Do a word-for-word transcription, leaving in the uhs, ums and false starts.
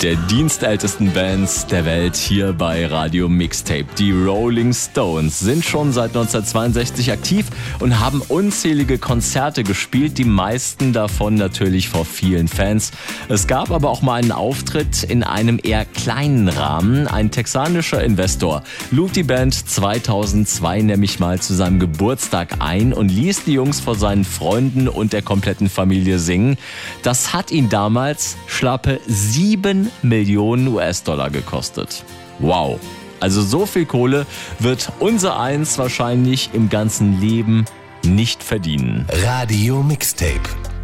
der dienstältesten Bands der Welt hier bei Radio Mixtape. Die Rolling Stones sind schon seit neunzehnhundertzweiundsechzig aktiv und haben unzählige Konzerte gespielt, die meisten davon natürlich vor vielen Fans. Es gab aber auch mal einen Auftritt in einem eher kleinen Rahmen. Ein texanischer Investor lud die Band zweitausendzwei nämlich mal zu seinem Geburtstag ein und ließ die Jungs vor seinen Freunden und der kompletten Familie singen. Das hat ihn damals schlappe sieben Millionen U S-Dollar gekostet. Wow! Also so viel Kohle wird unser Eins wahrscheinlich im ganzen Leben nicht verdienen. Radio Mixtape.